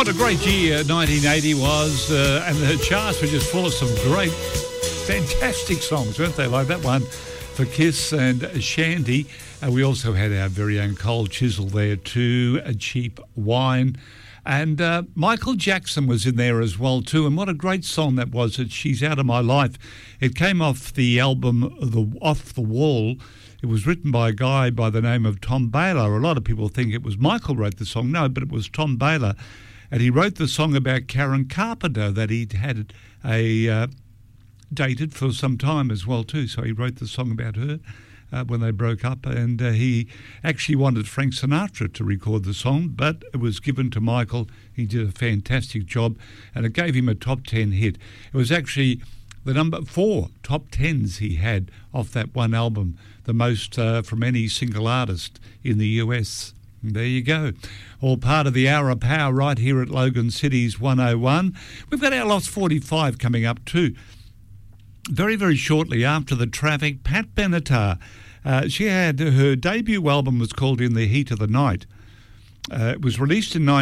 What a great year 1980 was, and the charts were just full of some great, fantastic songs, weren't they? Like that one for Kiss and Shandy. We also had our very own Cold Chisel there too, A Cheap Wine. And Michael Jackson was in there as well too, and what a great song that was, that She's Out of My Life. It came off the album Off the Wall. It was written by a guy by the name of Tom Baylor. A lot of people think it was Michael wrote the song. No, but it was Tom Baylor. And he wrote the song about Karen Carpenter that he'd had dated for some time as well too. So he wrote the song about her when they broke up. And he actually wanted Frank Sinatra to record the song, but it was given to Michael. He did a fantastic job, and it gave him a top 10 hit. It was actually the number 4 top 10s he had off that one album, the most from any single artist in the US. There you go. All part of the Hour of Power right here at Logan City's 101. We've got our Lost 45 coming up too. Very, very shortly after the traffic, Pat Benatar. She had her debut album was called In the Heat of the Night. It was released in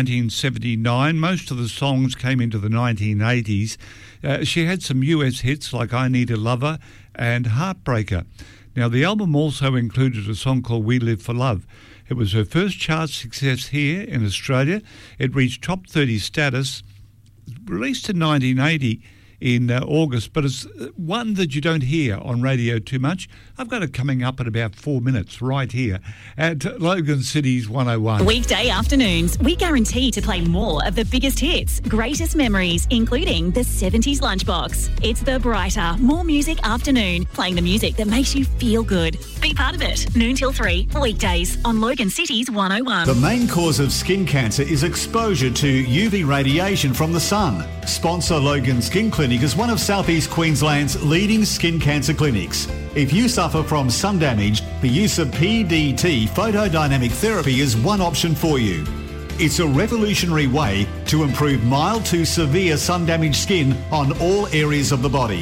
1979. Most of the songs came into the 1980s. She had some US hits like I Need a Lover and Heartbreaker. Now, the album also included a song called We Live for Love. It was her first chart success here in Australia. It reached top 30 status, released in 1980 in August, but it's one that you don't hear on radio too much. I've got it coming up in about 4 minutes right here at Logan City's 101. Weekday afternoons, we guarantee to play more of the biggest hits, greatest memories, including the 70s lunchbox. It's the brighter, more music afternoon, playing the music that makes you feel good. Be part of it. Noon till 3, weekdays on Logan City's 101. The main cause of skin cancer is exposure to UV radiation from the sun. Sponsor Logan Skin Clinic is one of South East Queensland's leading skin cancer clinics. If you suffer from sun damage, the use of PDT photodynamic therapy is one option for you. It's a revolutionary way to improve mild to severe sun-damaged skin on all areas of the body.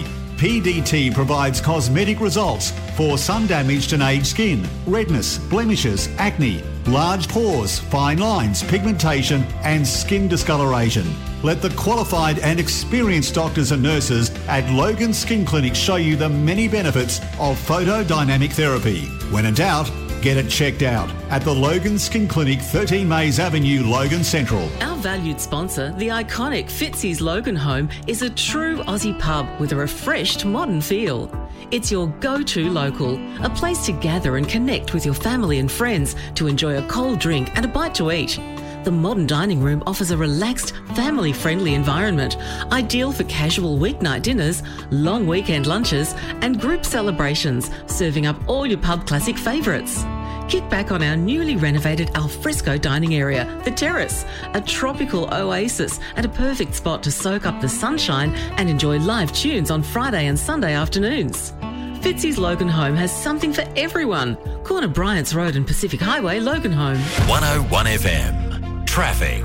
PDT provides cosmetic results for sun-damaged and aged skin, redness, blemishes, acne, large pores, fine lines, pigmentation and skin discoloration. Let the qualified and experienced doctors and nurses at Logan Skin Clinic show you the many benefits of photodynamic therapy. When in doubt, get it checked out at the Logan Skin Clinic, 13 Mays Avenue, Logan Central. Our valued sponsor, the iconic Fitzy's Logan Home, is a true Aussie pub with a refreshed modern feel. It's your go-to local, a place to gather and connect with your family and friends to enjoy a cold drink and a bite to eat. The modern dining room offers a relaxed, family-friendly environment, ideal for casual weeknight dinners, long weekend lunches and group celebrations, serving up all your pub classic favourites. Kick back on our newly renovated alfresco dining area, The Terrace, a tropical oasis and a perfect spot to soak up the sunshine and enjoy live tunes on Friday and Sunday afternoons. Fitzy's Logan Home has something for everyone. Corner Bryant's Road and Pacific Highway, Logan Home. 101 FM. Traffic.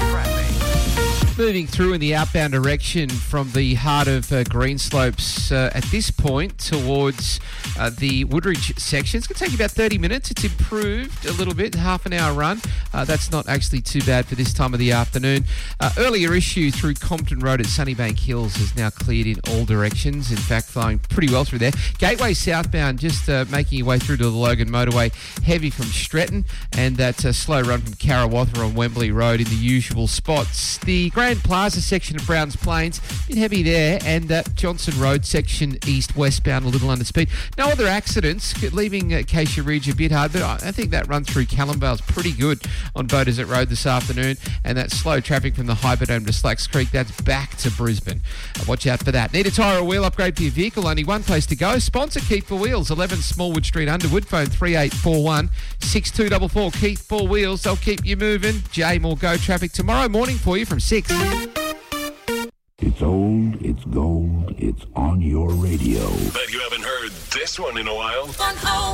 Moving through in the outbound direction from the heart of Greenslopes at this point towards the Woodridge section. It's going to take you about 30 minutes. It's improved a little bit, half an hour run. That's not actually too bad for this time of the afternoon. Earlier issue through Compton Road at Sunnybank Hills is now cleared in all directions. In fact, flowing pretty well through there. Gateway southbound, just making your way through to the Logan Motorway, heavy from Stretton, and that slow run from Karawatha on Wembley Road in the usual spots. The Grand Plaza section of Browns Plains, a bit heavy there, and Johnson Road section east-westbound a little under speed. No other accidents, leaving Acacia Ridge a bit hard, but I think that run through Callumvale's pretty good on Beaudesert Road this afternoon, and that slow traffic from the Hyperdome to Slacks Creek, that's back to Brisbane. Watch out for that. Need a tyre or wheel upgrade for your vehicle? Only one place to go. Sponsor Keith 4 Wheels, 11 Smallwood Street, Underwood. Phone 3841 6244. Keith 4 Wheels, they'll keep you moving. Jay, more Go traffic tomorrow morning for you from 6. It's old, it's gold, it's on your radio. Bet you haven't heard this one in a while. 101.